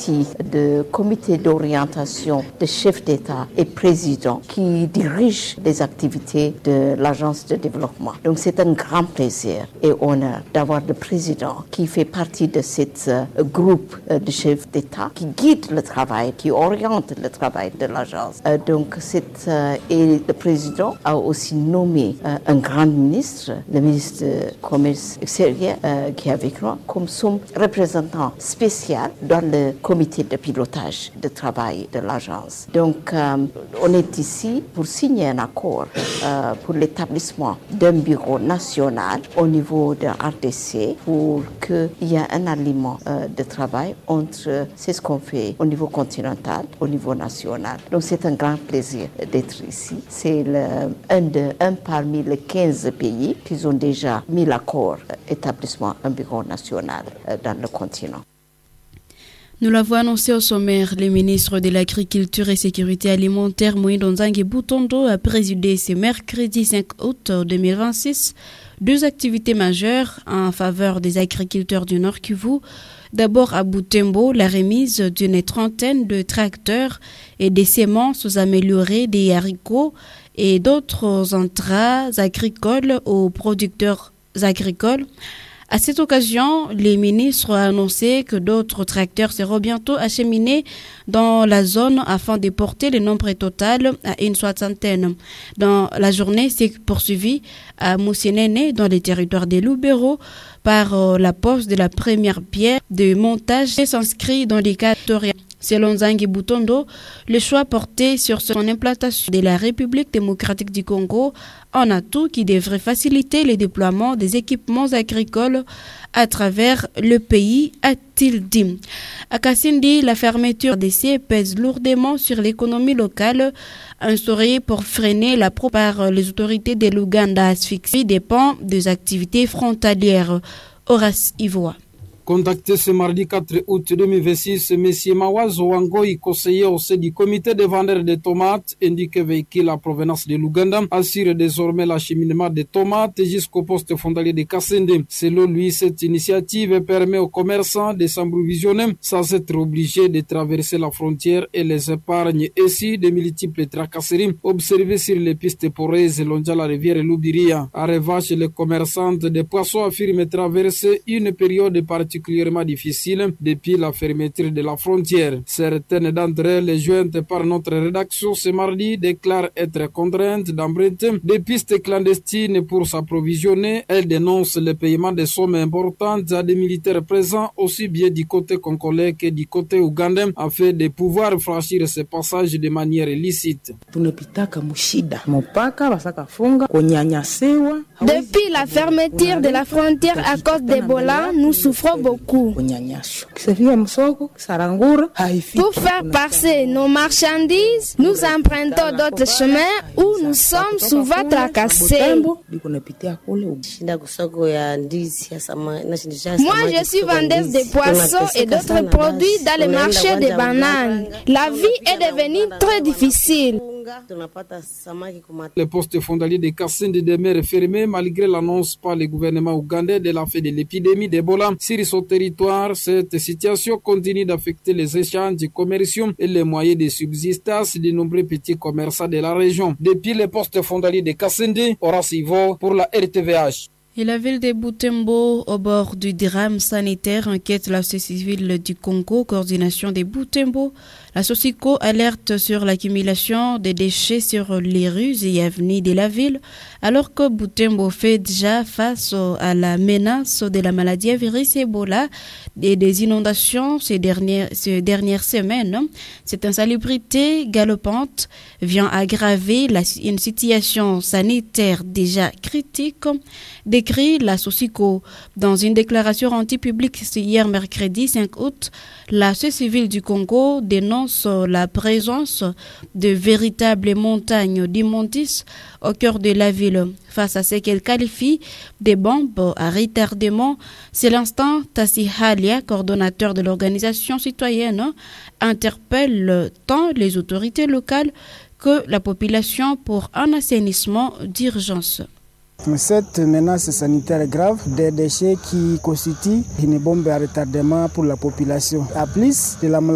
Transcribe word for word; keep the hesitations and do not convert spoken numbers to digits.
partie du comité d'orientation des chefs d'État et présidents qui dirige les activités de l'Agence de développement. Donc c'est un grand plaisir et honneur d'avoir le président qui fait partie de ce uh, groupe uh, de chefs d'État qui guide le travail, qui oriente le travail de l'agence. Uh, donc c'est, uh, et le président a aussi nommé uh, un grand ministre, le ministre du Commerce extérieur uh, qui est avec nous, comme son représentant spécial dans le comité de pilotage de travail de l'agence. Donc um, on est ici pour signer un accord uh, pour l'établissement d'un bureau national au niveau de R D C pour qu'il y ait un aliment uh, de travail entre, uh, c'est ce qu'on fait au niveau continental, au niveau national. Donc c'est un grand plaisir d'être ici. C'est le, un, de, un parmi les quinze pays qui ont déjà mis l'accord uh, établissement un bureau national uh, dans le continent. Nous l'avons annoncé au sommaire, le ministre de l'Agriculture et Sécurité alimentaire Moïse Nzangi Boutondo a présidé ce mercredi cinq août deux mille vingt-six deux activités majeures en faveur des agriculteurs du Nord Kivu. D'abord à Butembo, la remise d'une trentaine de tracteurs et des semences améliorées des haricots et d'autres intrants agricoles aux producteurs agricoles. À cette occasion, le ministre a annoncé que d'autres tracteurs seront bientôt acheminés dans la zone afin de porter le nombre total à une soixantaine. Dans la journée, c'est poursuivi à Moussinene, dans les territoires des Loubero, par la pose de la première pierre de montage et s'inscrit dans les cadres. Selon Nzangi Boutondo, le choix porté sur son implantation de la République démocratique du Congo en atout qui devrait faciliter le déploiement des équipements agricoles à travers le pays, a-t-il dit. À Kassindi, la fermeture des C E pèse lourdement sur l'économie locale, instaurée pour freiner la propagation par les autorités de l'Ouganda asphyxie dépend des activités frontalières. Horace Ivoa. Contacté ce mardi quatre août deux mille vingt-six, M. Mawazo Wangoi, conseiller au sein du comité des vendeurs de tomates, indique que véhicule à provenance de l'Ouganda assure désormais l'acheminement des tomates jusqu'au poste frontalier de Kassende. Selon lui, cette initiative permet aux commerçants de s'approvisionner sans être obligés de traverser la frontière et les épargne ainsi de multiples tracasseries observées sur les pistes poreuses longeant la rivière Loubiria. En revanche, les commerçants de poissons affirment traverser une période particulière particulièrement difficile depuis la fermeture de la frontière. Certaines d'entre elles, jointes par notre rédaction ce mardi, déclarent être contraintes d'emprunter des pistes clandestines pour s'approvisionner. Elles dénoncent le paiement de sommes importantes à des militaires présents aussi bien du côté congolais que du côté ougandais afin de pouvoir franchir ce passage de manière illicite. Depuis la fermeture de la frontière à cause d'Ebola, nous souffrons beaucoup. Pour faire passer nos marchandises, nous empruntons d'autres chemins où nous sommes souvent tracassés. Moi, je suis vendeuse de poissons et d'autres produits dans le marché des bananes. La vie est devenue très difficile. Le poste frontalier de Kassende demeure fermé malgré l'annonce par le gouvernement ougandais de la fin de l'épidémie d'Ebola sur son territoire. Cette situation continue d'affecter les échanges commerciaux et les moyens de subsistance de nombreux petits commerçants de la région. Depuis le poste frontalier de Kassende, Horace Ivo pour la R T V H. Et la ville de Butembo, au bord du drame sanitaire, enquête la société civile du Congo, coordination de Butembo. La Socico alerte sur l'accumulation des déchets sur les rues et avenues de la ville, alors que Butembo fait déjà face à la menace de la maladie à virus Ebola et des inondations ces dernières, ces dernières semaines. Cette insalubrité galopante vient aggraver la, une situation sanitaire déjà critique, décrit la Socico. Dans une déclaration rendue publique hier mercredi cinq août, la société civile du Congo dénonce la présence de véritables montagnes d'immondices au cœur de la ville. Face à ce qu'elle qualifie des bombes à retardement, c'est l'instant Tassi Halia, coordonnateur de l'organisation citoyenne, interpelle tant les autorités locales que la population pour un assainissement d'urgence. Cette menace sanitaire grave des déchets qui constituent une bombe à retardement pour la population. À plus de la